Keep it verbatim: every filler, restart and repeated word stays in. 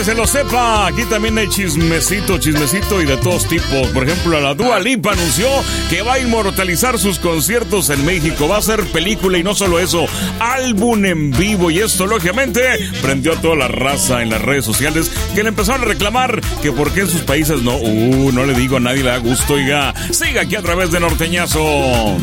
Se lo sepa, aquí también hay chismecito, chismecito y de todos tipos. Por ejemplo, la Dua Lipa anunció que va a inmortalizar sus conciertos en México. Va a hacer película y no solo eso, álbum en vivo. Y esto, lógicamente, prendió a toda la raza en las redes sociales que le empezaron a reclamar que por qué en sus países no. Uh, no le digo a nadie le da gusto, oiga. Siga aquí a través de Norteñazo.